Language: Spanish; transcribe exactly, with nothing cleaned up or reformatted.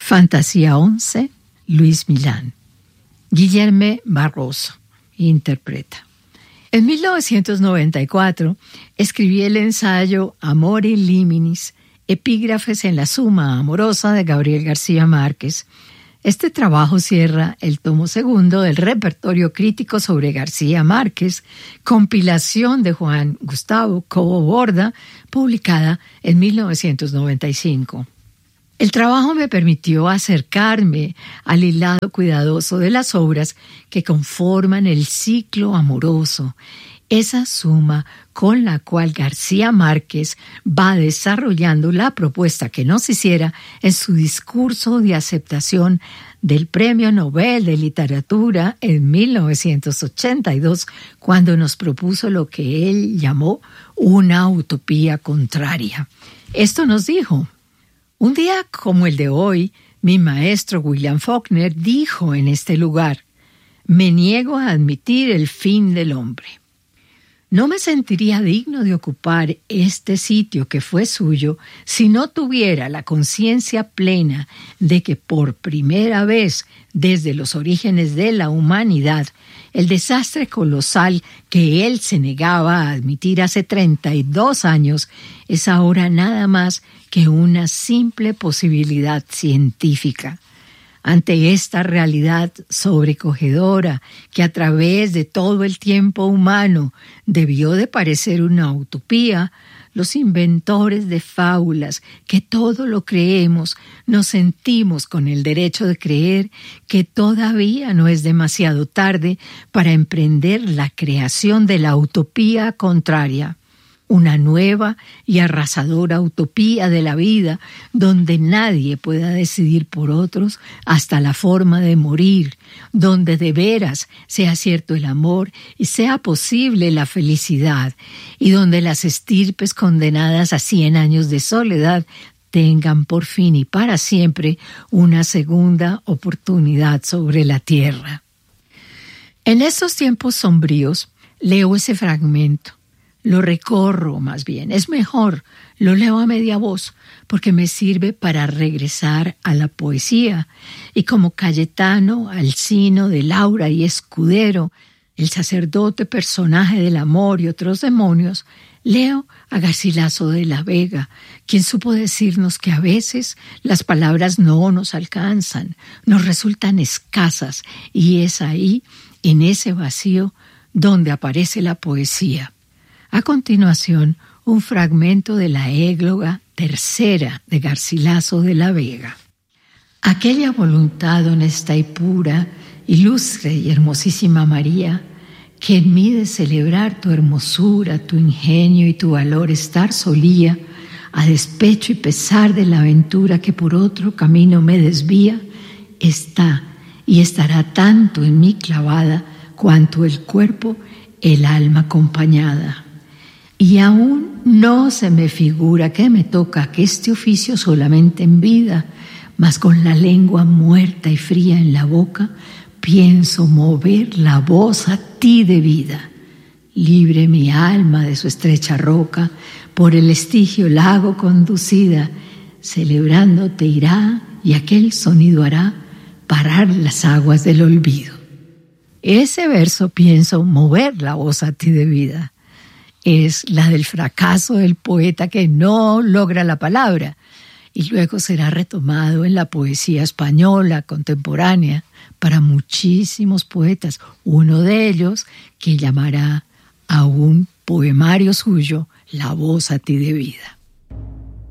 Fantasía once, Luis Milán. Guillermo Barroso interpreta. En mil novecientos noventa y cuatro escribí el ensayo Amore Liminis, epígrafes en la suma amorosa de Gabriel García Márquez. Este trabajo cierra el tomo segundo del repertorio crítico sobre García Márquez, compilación de Juan Gustavo Cobo Borda, publicada en mil novecientos noventa y cinco. El trabajo me permitió acercarme al hilado cuidadoso de las obras que conforman el ciclo amoroso, esa suma con la cual García Márquez va desarrollando la propuesta que nos hiciera en su discurso de aceptación del Premio Nobel de Literatura en mil novecientos ochenta y dos, cuando nos propuso lo que él llamó una utopía contraria. Esto nos dijo: un día como el de hoy, mi maestro William Faulkner dijo en este lugar: me niego a admitir el fin del hombre. No me sentiría digno de ocupar este sitio que fue suyo si no tuviera la conciencia plena de que por primera vez desde los orígenes de la humanidad, el desastre colosal que él se negaba a admitir hace treinta y dos años es ahora nada más que una simple posibilidad científica. Ante esta realidad sobrecogedora que a través de todo el tiempo humano debió de parecer una utopía, los inventores de fábulas que todo lo creemos nos sentimos con el derecho de creer que todavía no es demasiado tarde para emprender la creación de la utopía contraria. Una nueva y arrasadora utopía de la vida donde nadie pueda decidir por otros hasta la forma de morir, donde de veras sea cierto el amor y sea posible la felicidad, y donde las estirpes condenadas a cien años de soledad tengan por fin y para siempre una segunda oportunidad sobre la tierra. En estos tiempos sombríos leo ese fragmento. Lo recorro más bien, es mejor, lo leo a media voz, porque me sirve para regresar a la poesía, y como Cayetano, Alcino de Laura y Escudero, el sacerdote personaje del amor y otros demonios, leo a Garcilaso de la Vega, quien supo decirnos que a veces las palabras no nos alcanzan, nos resultan escasas, y es ahí, en ese vacío, donde aparece la poesía. A continuación, un fragmento de la égloga tercera de Garcilaso de la Vega. Aquella voluntad honesta y pura, ilustre y hermosísima María, que en mí de celebrar tu hermosura, tu ingenio y tu valor estar solía, a despecho y pesar de la aventura que por otro camino me desvía, está y estará tanto en mí clavada, cuanto el cuerpo, el alma acompañada. Y aún no se me figura que me toca que este oficio solamente en vida, mas con la lengua muerta y fría en la boca, pienso mover la voz a ti de vida. Libre mi alma de su estrecha roca, por el estigio lago conducida, celebrándote irá y aquel sonido hará parar las aguas del olvido. Ese verso, pienso mover la voz a ti de vida, es la del fracaso del poeta que no logra la palabra, y luego será retomado en la poesía española contemporánea para muchísimos poetas, uno de ellos que llamará a un poemario suyo La voz a ti de vida.